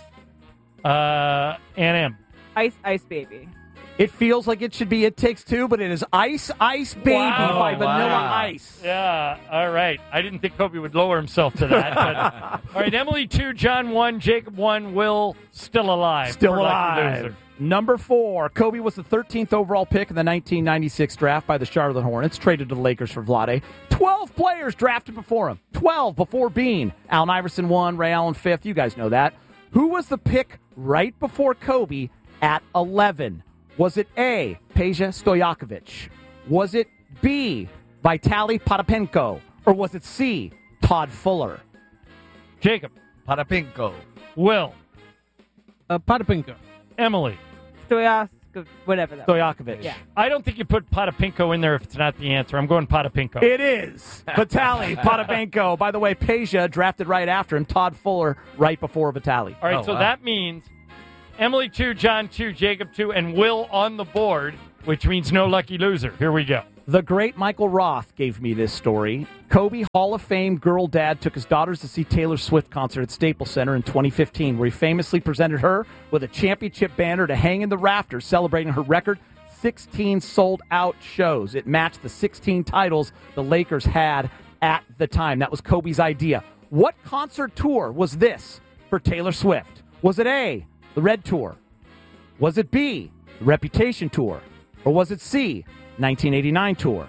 M. Ice Ice Baby. It feels like it should be It Takes Two, but it is Ice Ice Baby by Vanilla Ice. Yeah, all right. I didn't think Kobe would lower himself to that. But, all right, Emily 2, John 1, Jacob 1, Will still alive. Still For lucky alive. loser. Number 4, Kobe was the 13th overall pick in the 1996 draft by the Charlotte Hornets, traded to the Lakers for Vlade. 12 players drafted before him. 12 before Bean. Allen Iverson 1, Ray Allen 5th. You guys know that. Who was the pick right before Kobe at 11? Was it A, Peja Stojakovic? Was it B, Vitaly Potapenko? Or was it C, Todd Fuller? Jacob? Potapenko. Will? Potapenko. Emily? whatever that Stojakovic. Yeah. I don't think you put Potapinko in there if it's not the answer. I'm going Potapinko. It is. Vitali Potapenko. By the way, Peja drafted right after him. Todd Fuller right before Vitali. All right, that means Emily 2, John 2, Jacob 2, and Will on the board, which means no lucky loser. Here we go. The great Michael Roth gave me this story. Kobe Hall of Fame girl dad took his daughters to see Taylor Swift concert at Staples Center in 2015, where he famously presented her with a championship banner to hang in the rafters, celebrating her record 16 sold-out shows. It matched the 16 titles the Lakers had at the time. That was Kobe's idea. What concert tour was this for Taylor Swift? Was it A, the Red Tour? Was it B, the Reputation Tour? Or was it C, 1989 tour?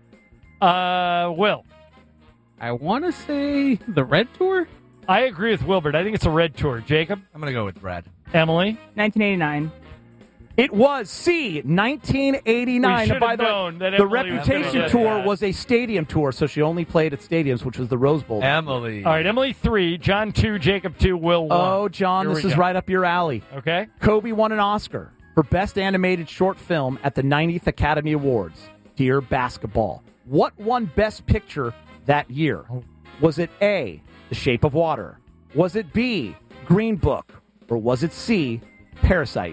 Will. I want to say the Red Tour? I agree with Wilbert. I think it's a Red Tour. Jacob? I'm going to go with Red. Emily? 1989. It was C, 1989. We By the known way, that the Emily was Reputation gonna get tour that. was a stadium tour, so she only played at stadiums, which was the Rose Bowl. Emily. All right, Emily 3, John 2, Jacob 2, Will 1. Oh, John, Here this we is go. right up your alley. Okay. Kobe won an Oscar for Best Animated Short Film at the 90th Academy Awards. Dear Basketball. What won Best Picture that year? Was it A, The Shape of Water? Was it B, Green Book? Or was it C, Parasite?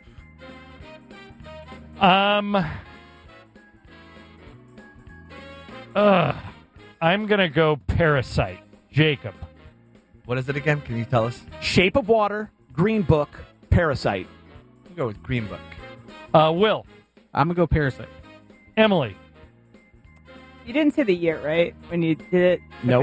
I'm going to go Parasite. Jacob. What is it again? Can you tell us? Shape of Water, Green Book, Parasite. I'll go with Green Book. Will. I'm going to go Parasite. Emily. You didn't say the year, right? When you did it? Nope.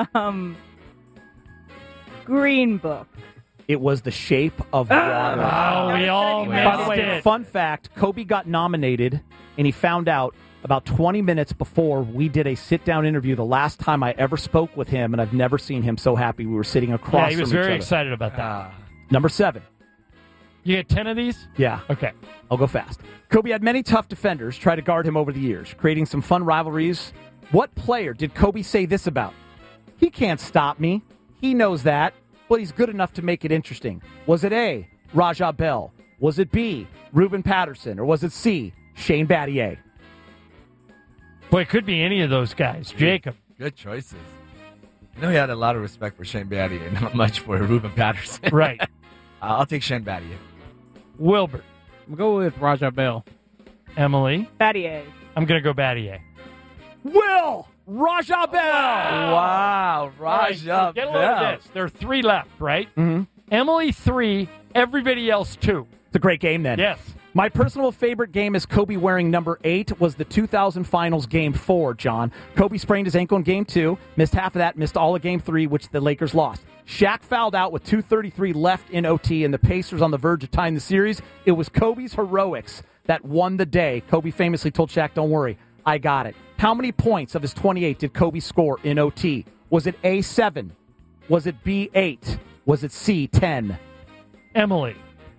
Green Book. It was The Shape of Water. Oh, we all missed By the way, it. fun fact, Kobe got nominated, and he found out about 20 minutes before we did a sit-down interview the last time I ever spoke with him, and I've never seen him so happy. We were sitting across Yeah, he was from each very other. excited about that. Number 7. You get 10 of these? Yeah. Okay. I'll go fast. Kobe had many tough defenders try to guard him over the years, creating some fun rivalries. What player did Kobe say this about? He can't stop me. He knows that, but he's good enough to make it interesting. Was it A, Raja Bell? Was it B, Ruben Patterson? Or was it C, Shane Battier? Boy, it could be any of those guys. Jacob. Good choices. I know he had a lot of respect for Shane Battier, not much for Ruben Patterson. Right. I'll take Shane Battier. Wilbert. I'm going to go with Raja Bell. Emily. Battier. I'm going to go Battier. Will Raja Bell. Wow, Raja All right, get a load of this. There are 3 left, right? Mm-hmm. Emily 3, everybody else 2. It's a great game then. Yes. My personal favorite game is Kobe wearing number 8 was the 2000 Finals Game 4, John. Kobe sprained his ankle in Game 2, missed half of that, missed all of Game 3, which the Lakers lost. Shaq fouled out with 2:33 left in OT, and the Pacers on the verge of tying the series. It was Kobe's heroics that won the day. Kobe famously told Shaq, "Don't worry, I got it." How many points of his 28 did Kobe score in OT? Was it A, 7? Was it B, 8? Was it C, 10? Emily.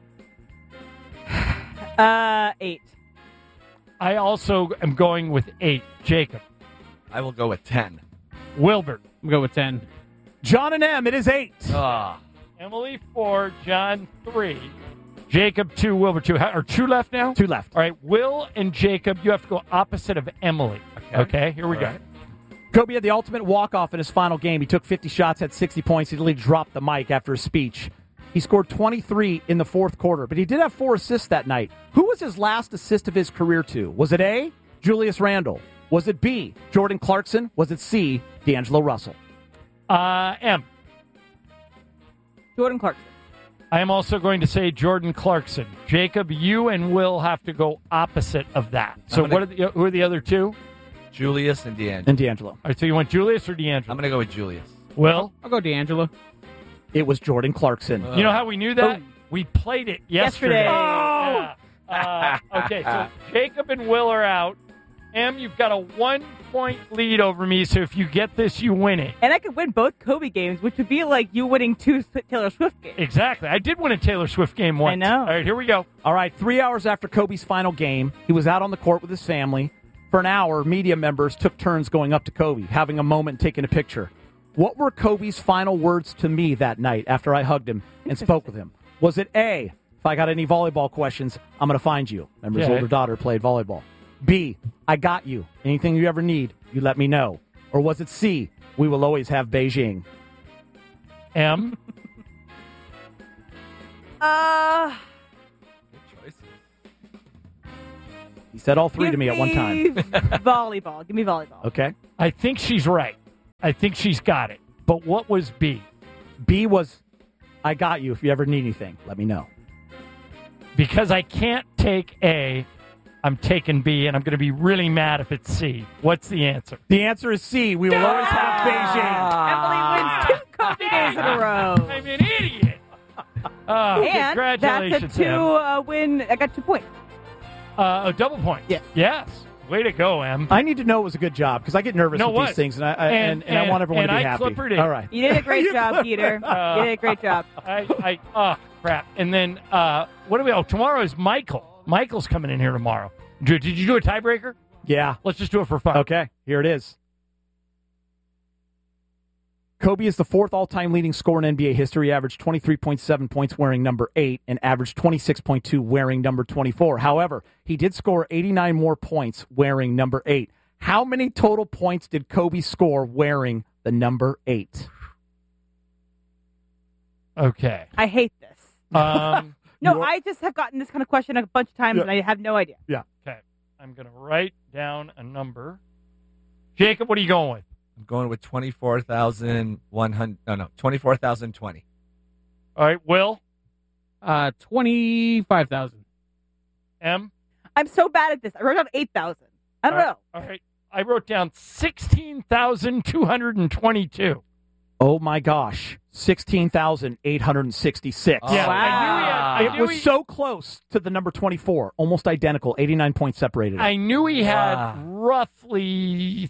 8. I also am going with 8. Jacob. I will go with 10. Wilbert. I'm going with 10. John and M, it is 8. Emily 4, John 3, Jacob 2, Wilbur 2. Are 2 left now? 2 left. All right, Will and Jacob, you have to go opposite of Emily. Okay, here we go. Right. Kobe had the ultimate walk-off in his final game. He took 50 shots, had 60 points. He literally dropped the mic after his speech. He scored 23 in the fourth quarter, but he did have 4 assists that night. Who was his last assist of his career to? Was it A, Julius Randle? Was it B, Jordan Clarkson? Was it C, D'Angelo Russell? M. Jordan Clarkson. I am also going to say Jordan Clarkson. Jacob, you and Will have to go opposite of that. So who are the other 2? Julius and D'Angelo. And D'Angelo. All right, so you want Julius or D'Angelo? I'm going to go with Julius. Will? I'll go D'Angelo. It was Jordan Clarkson. You know how we knew that? We played it yesterday. Oh! Yeah. Okay, so Jacob and Will are out. Em, you've got a 1-point lead over me, so if you get this, you win it. And I could win both Kobe games, which would be like you winning 2 Taylor Swift games. Exactly. I did win a Taylor Swift game once. I know. All right, here we go. All right, 3 hours after Kobe's final game, he was out on the court with his family. For an hour, media members took turns going up to Kobe, having a moment and taking a picture. What were Kobe's final words to me that night after I hugged him and spoke with him? Was it A, If I got any volleyball questions, I'm going to find you. Remember, his Yeah. older daughter played volleyball. B, I got you. Anything you ever need, you let me know. Or was it C, we will always have Beijing? M? He said all three to me at one time. Volleyball. Give me volleyball. Okay. I think she's right. I think she's got it. But what was B? B was, I got you. If you ever need anything, let me know. Because I can't take A, I'm taking B, and I'm going to be really mad if it's C. What's the answer? The answer is C. We will always have Beijing. Emily wins 2 coffee days in a row. I'm an idiot. Oh, And congratulations, that's a 2-win. I got 2 points. A double point. Yes. Way to go, Em. I need to know it was a good job because I get nervous No, with what? these things, and I want everyone to be happy. Clippered it. All right. You did a great job, Peter. You did a great job. Oh, crap. And then, what do we, tomorrow is Michael. Michael's coming in here tomorrow. Did you do a tiebreaker? Yeah. Let's just do it for fun. Okay, here it is. Kobe is the 4th all-time leading scorer in NBA history, averaged 23.7 points wearing number 8 and averaged 26.2 wearing number 24. However, he did score 89 more points wearing number 8. How many total points did Kobe score wearing the number 8? Okay. I hate this. No, I just have gotten this kind of question a bunch of times, and I have no idea. Yeah. Okay. I'm going to write down a number. Jacob, what are you going with? I'm going with 24,100. No, 24,020. All right, Will? 25,000. M? I'm so bad at this. I wrote down 8,000. I don't know. All right. I wrote down 16,222. Oh, my gosh. 16,866. Yeah, wow. It was so close to the number 24. Almost identical. 89 points separated. I knew he had roughly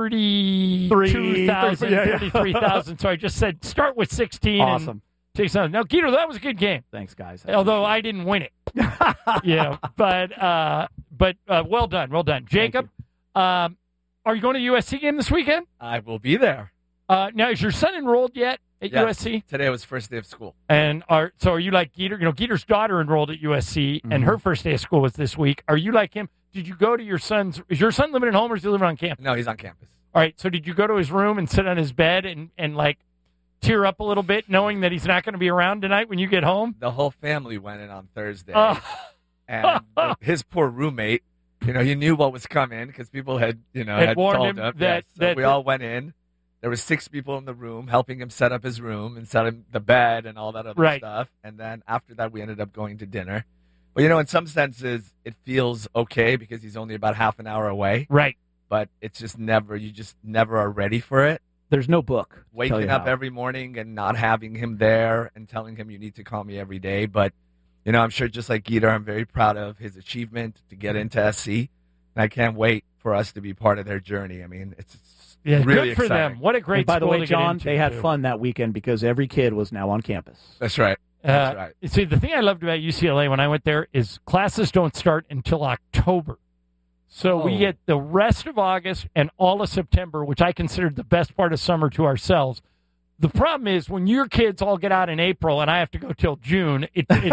32,000, 33,000. So I just said start with 16 Awesome. and take some. Now, Guido, that was a good game. Thanks, guys. Although I didn't win it. Yeah, but well done. Well done. Jacob, are you going to USC game this weekend? I will be there. Now, is your son enrolled yet at USC? Today was first day of school. And are you like Geeter? You know, Geeter's daughter enrolled at USC, and her first day of school was this week. Are you like him? Did you go to your son's? Is your son living at home or is he living on campus? No, he's on campus. All right. So did you go to his room and sit on his bed and like tear up a little bit, knowing that he's not going to be around tonight when you get home? The whole family went in on Thursday, and his poor roommate. You know, he knew what was coming because people had warned told him him that we all went in. There were 6 people in the room helping him set up his room and set him the bed and all that other stuff. And then after that, we ended up going to dinner. But, you know, in some senses, it feels okay because he's only about half an hour away. Right. But it's just you just never are ready for it. There's no book. Waking up every morning and not having him there and telling him you need to call me every day. But, you know, I'm sure just like Geeter, I'm very proud of his achievement to get into SC. And I can't wait for us to be part of their journey. I mean, it's really good for exciting. them. What a great And by the school way, to get John, into, they had too. fun that weekend because every kid was now on campus. That's right. That's right. See, the thing I loved about UCLA when I went there is classes don't start until October. So we get the rest of August and all of September, which I considered the best part of summer to ourselves. The problem is when your kids all get out in April and I have to go till June,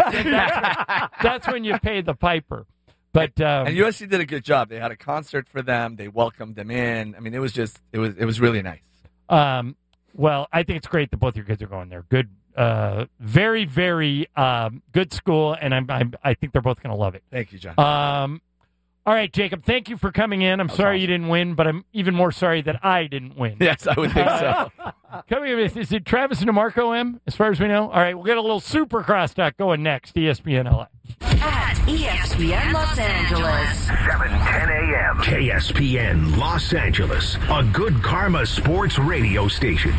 that's when you pay the piper. But and USC did a good job. They had a concert for them. They welcomed them in. I mean, it was really nice. Well, I think it's great that both your kids are going there. Good, very, very good school, and I think they're both going to love it. Thank you, John. All right, Jacob, thank you for coming in. I'm sorry you didn't win, but I'm even more sorry that I didn't win. Yes, I would think so. Coming in, is it Travis and DeMarco M, as far as we know? All right, we'll get a little Supercross talk going next, ESPN LA. At ESPN Los Angeles. 7:10 a.m. KSPN Los Angeles, a good karma sports radio station.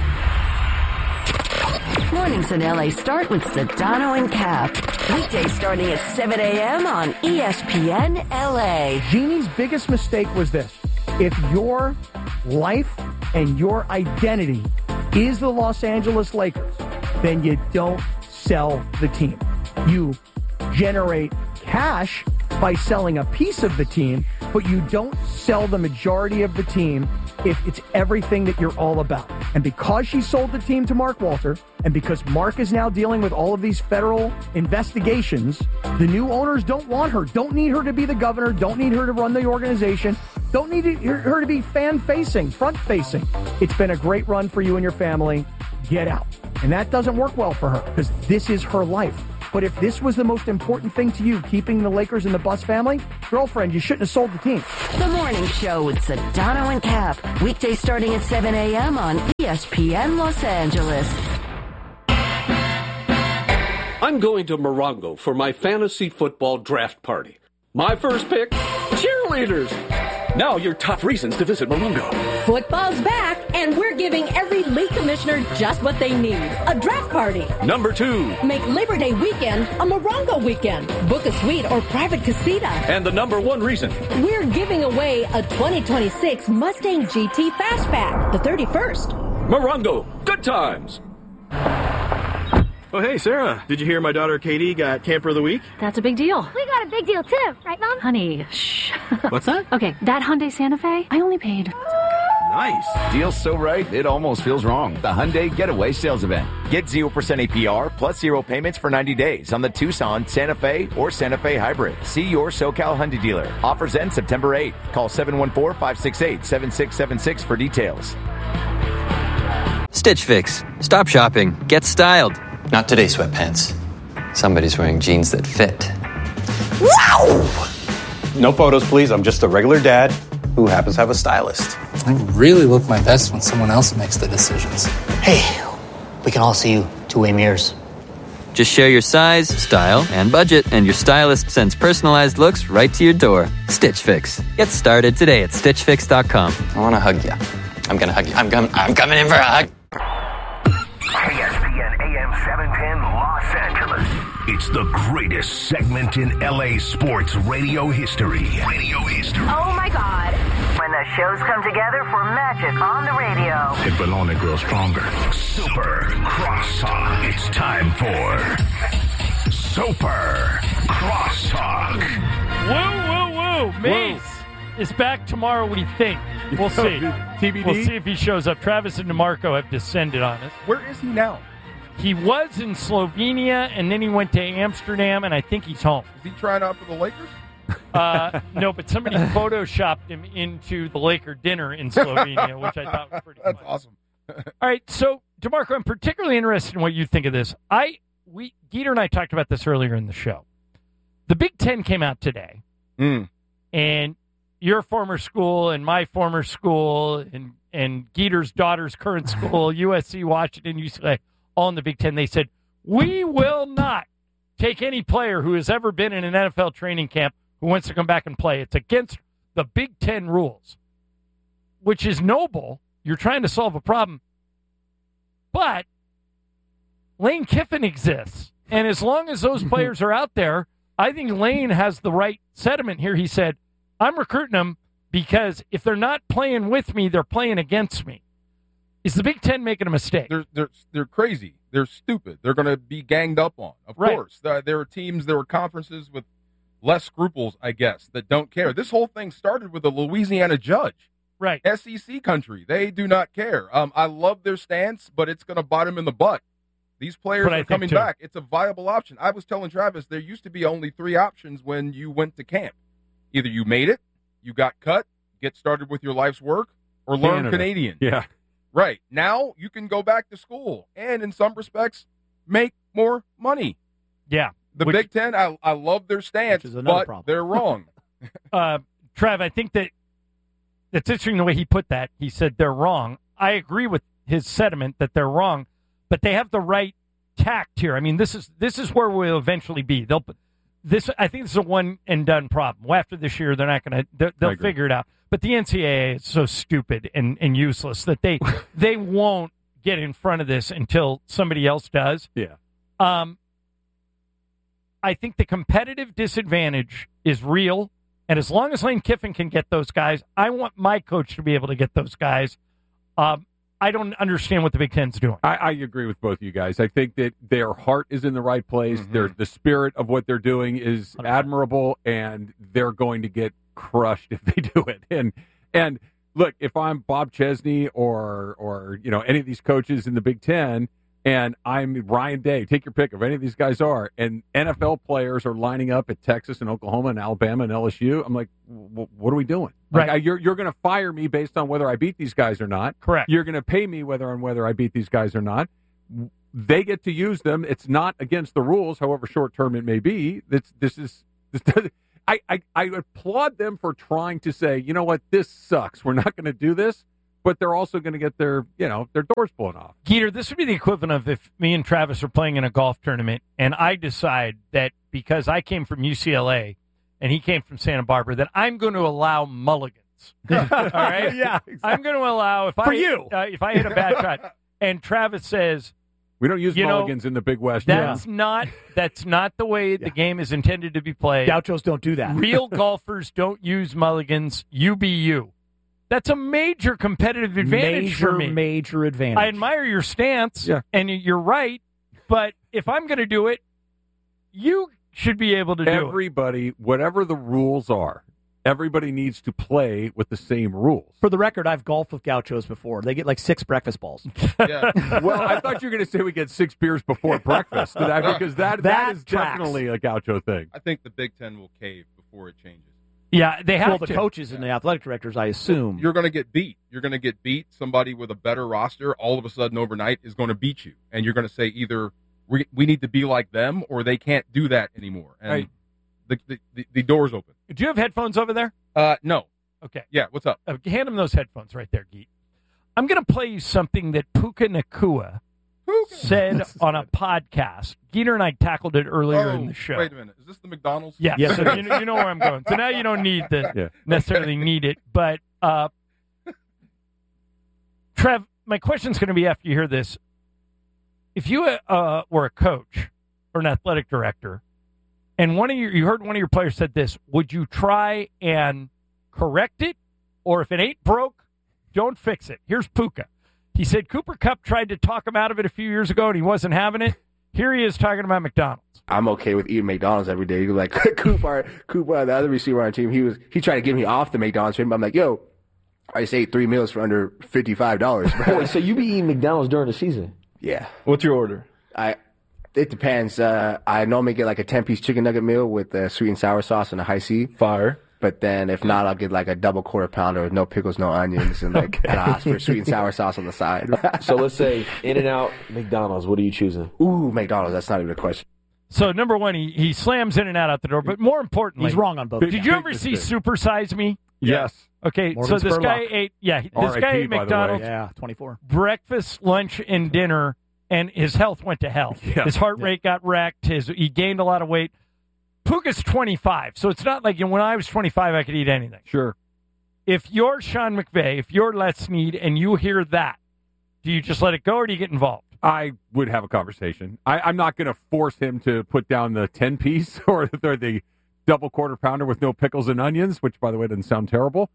Mornings in LA start with Sedano and Cap. Weekdays starting at 7 a.m. on ESPN LA. Jeannie's biggest mistake was this. If your life and your identity is the Los Angeles Lakers, then you don't sell the team. You generate cash by selling a piece of the team, but you don't sell the majority of the team if it's everything that you're all about. And because she sold the team to Mark Walter, and because Mark is now dealing with all of these federal investigations, the new owners don't want her, don't need her to be the governor, don't need her to run the organization, don't need her to be fan-facing, front-facing. It's been a great run for you and your family. Get out. And that doesn't work well for her because this is her life. But if this was the most important thing to you, keeping the Lakers and the Buss family, girlfriend, you shouldn't have sold the team. The Morning Show with Sedano and Cap. Weekdays starting at 7 a.m. on ESPN Los Angeles. I'm going to Morongo for my fantasy football draft party. My first pick, cheerleaders. Now your top reasons to visit Morongo. Football's back, and we're giving every league commissioner just what they need. A draft party. Number 2. Make Labor Day weekend a Morongo weekend. Book a suite or private casita. And the number 1 reason. We're giving away a 2026 Mustang GT Fastback, the 31st. Morongo, good times. Oh, hey, Sarah. Did you hear my daughter Katie got Camper of the Week? That's a big deal. We got a big deal, too. Right, Mom? Honey, shh. What's that? Okay, that Hyundai Santa Fe, I only paid. Nice. Deal's so right, it almost feels wrong. The Hyundai Getaway Sales Event. Get 0% APR plus 0 payments for 90 days on the Tucson, Santa Fe, or Santa Fe Hybrid. See your SoCal Hyundai dealer. Offers end September 8th. Call 714-568-7676 for details. Stitch Fix. Stop shopping. Get styled. Not today, sweatpants. Somebody's wearing jeans that fit. Wow! No photos, please. I'm just a regular dad who happens to have a stylist. I really look my best when someone else makes the decisions. Hey, we can all see you two-way mirrors. Just share your size, style, and budget, and your stylist sends personalized looks right to your door. Stitch Fix. Get started today at StitchFix.com. I want to hug you. I'm going to hug you. I'm coming in for a hug. ESPN AM 710 Los Angeles. It's the greatest segment in LA sports radio history. Oh my God. When the shows come together for magic on the radio. It will only grow stronger. Super Crosstalk. It's time for Super Crosstalk. Woo. Mace is back tomorrow, we think. We'll see. TBD? We'll see if he shows up. Travis and DeMarco have descended on us. Where is he now? He was in Slovenia, and then he went to Amsterdam, and I think he's home. Is he trying out for the Lakers? No, but somebody photoshopped him into the Laker dinner in Slovenia, which I thought was pretty funny. That's awesome. All right, so, DeMarco, I'm particularly interested in what you think of this. Dieter and I talked about this earlier in the show. The Big Ten came out today, and your former school and my former school and Dieter's daughter's current school, USC, Washington, UCLA, all in the Big Ten, they said, we will not take any player who has ever been in an NFL training camp who wants to come back and play. It's against the Big Ten rules, which is noble. You're trying to solve a problem. But Lane Kiffin exists. And as long as those players are out there, I think Lane has the right sentiment here. He said, I'm recruiting them because if they're not playing with me, they're playing against me. Is the Big Ten making a mistake? They're crazy. They're stupid. They're going to be ganged up on. Of course. There are teams, there are conferences with less scruples, I guess, that don't care. This whole thing started with a Louisiana judge. Right. SEC country. They do not care. I love their stance, but it's going to bite them in the butt. These players are coming back. It's a viable option. I was telling Travis, there used to be only 3 options when you went to camp. Either you made it, you got cut, get started with your life's work, or learn Canadian. Yeah. Right. Now you can go back to school and, in some respects, make more money. Yeah. The Big Ten, I love their stance, but they're wrong. Trav, I think that's interesting the way he put that. He said they're wrong. I agree with his sentiment that they're wrong, but they have the right tact here. I mean, this is where we'll eventually be. I think this is a one and done problem. Well, after this year, they're not going to. They'll figure it out. But the NCAA is so stupid and useless that they won't get in front of this until somebody else does. Yeah. I think the competitive disadvantage is real, and as long as Lane Kiffin can get those guys, I want my coach to be able to get those guys. I don't understand what the Big Ten's doing. I agree with both of you guys. I think that their heart is in the right place. Mm-hmm. The spirit of what they're doing is admirable, and they're going to get crushed if they do it. And look, if I'm Bob Chesney or any of these coaches in the Big Ten, and I'm Ryan Day, take your pick of any of these guys are, and NFL players are lining up at Texas and Oklahoma and Alabama and LSU, I'm like, what are we doing? Right. Like, you're going to fire me based on whether I beat these guys or not. Correct. You're going to pay me whether I beat these guys or not. They get to use them. It's not against the rules, however short term it may be. I applaud them for trying to say, you know what, this sucks. We're not going to do this. But they're also going to get their doors blown off. Geeter, this would be the equivalent of if me and Travis are playing in a golf tournament and I decide that because I came from UCLA and he came from Santa Barbara, that I'm going to allow mulligans. All right? Yeah, exactly. I'm going to allow, if I hit a bad shot, and Travis says, we don't use mulligans in the Big West. That's not the way the game is intended to be played. Gauchos don't do that. Real golfers don't use mulligans. You be you. That's a major competitive advantage for me. Major advantage. I admire your stance, and you're right, but if I'm going to do it, you should be able to do it. Everybody, whatever the rules are, everybody needs to play with the same rules. For the record, I've golfed with Gauchos before. They get like 6 breakfast balls. Yeah. Well, I thought you were going to say we get 6 beers before breakfast, because that is definitely a Gaucho thing. I think the Big Ten will cave before it changes. Yeah, they have the coaches and the athletic directors, I assume. You're going to get beat. You're going to get beat. Somebody with a better roster all of a sudden overnight is going to beat you. And you're going to say either we need to be like them or they can't do that anymore. And the door's open. Do you have headphones over there? No. Okay. Yeah, what's up? Hand him those headphones right there, Geet. I'm going to play you something that Puka Nacua said on a podcast. Geeter and I tackled it earlier in the show. Wait a minute. Is this the McDonald's? Yeah. So you know where I'm going. So now you don't need necessarily need it. But, Trev, my question's going to be after you hear this. If you were a coach or an athletic director, and you heard one of your players said this, would you try and correct it? Or if it ain't broke, don't fix it. Here's Puka. He said Cooper Kupp tried to talk him out of it a few years ago, and he wasn't having it. Here he is talking about McDonald's. I'm okay with eating McDonald's every day. Like Cooper, the other receiver on our team, he tried to get me off the McDonald's train, but I'm like, yo, I just ate 3 meals for under $55. Wait, so you be eating McDonald's during the season? Yeah. What's your order? It depends. I normally get like a 10-piece chicken nugget meal with sweet and sour sauce and a high C. Fire. But then if not, I'll get like a double quarter pounder with no pickles, no onions, and and I'll ask for sweet and sour sauce on the side. So let's say In-N-Out, McDonald's. What are you choosing? Ooh, McDonald's. That's not even a question. So number one, he slams In-N-Out out the door. But more importantly, he's wrong on both. Did you ever see Super Size Me? Yes. Okay, Morgan so this Spurlock. guy ate. Yeah, this guy ate McDonald's. Yeah, 24. Breakfast, lunch, and dinner, and his health went to hell. Yeah. His heart rate got wrecked. He gained a lot of weight. Puka's 25, so it's not like when I was 25 I could eat anything. Sure. If you're Sean McVay, if you're Les Snead, and you hear that, do you just let it go or do you get involved? I would have a conversation. I'm not going to force him to put down the 10-piece or the double quarter pounder with no pickles and onions, which, by the way, doesn't sound terrible.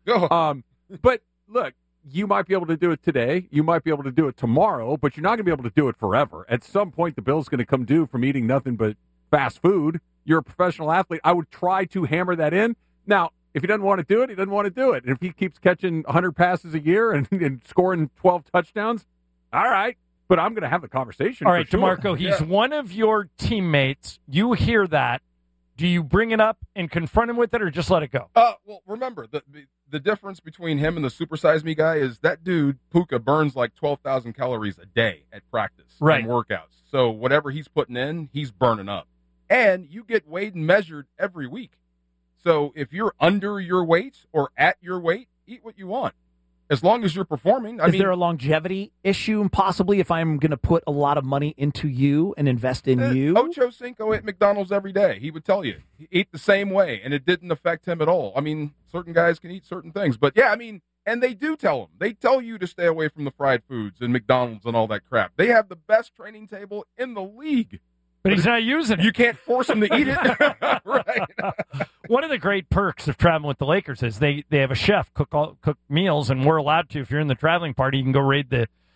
But, look, you might be able to do it today. You might be able to do it tomorrow, but you're not going to be able to do it forever. At some point, the bill's going to come due from eating nothing but fast food. You're a professional athlete. I would try to hammer that in. Now, if he doesn't want to do it, he doesn't want to do it. And if he keeps catching 100 passes a year and scoring 12 touchdowns, all right. But I'm going to have the conversation. All right, sure. DeMarco, he's one of your teammates. You hear that. Do you bring it up and confront him with it or just let it go? Well, remember, the difference between him and the Super Size Me guy is that dude, Puka, burns like 12,000 calories a day at practice and workouts. So whatever he's putting in, he's burning up. And you get weighed and measured every week. So if you're under your weight or at your weight, eat what you want. As long as you're performing. Is there a longevity issue possibly if I'm going to put a lot of money into you and invest in you? Ocho Cinco ate McDonald's every day. He would tell you. He ate the same way, and it didn't affect him at all. I mean, certain guys can eat certain things. But, yeah, I mean, and they do tell him. They tell you to stay away from the fried foods and McDonald's and all that crap. They have the best training table in the league. But he's not using it. You can't force him to eat it. Right. One of the great perks of traveling with the Lakers is they have a chef cook meals, and we're allowed to. If you're in the traveling party, you can go raid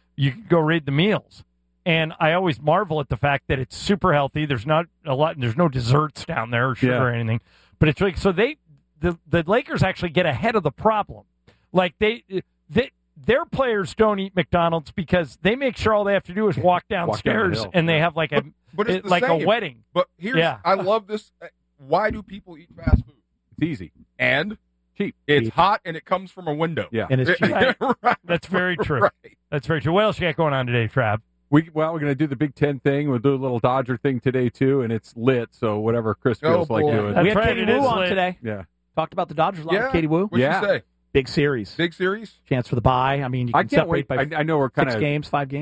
the meals. And I always marvel at the fact that it's super healthy. There's not a lot. There's no desserts down there or sugar or anything. But it's really so the Lakers actually get ahead of the problem. Like their players don't eat McDonald's because they make sure all they have to do is walk downstairs and they have like a wedding. But I love this. Why do people eat fast food? It's easy and cheap. It's hot and it comes from a window. Yeah, and it's cheap. Right. That's very true. Right. That's very true. What else you got going on today, Trav? We're going to do the Big Ten thing. We'll do a little Dodger thing today, too, and it's lit, so whatever Chris feels like doing. We had Katie Woo on today. Yeah. Talked about the Dodgers a lot with Katie Woo. What'd you say? Big series. Big series? Chance for the bye. I mean, you can I can't separate wait. by I know we're kind 6 of games, 5 games.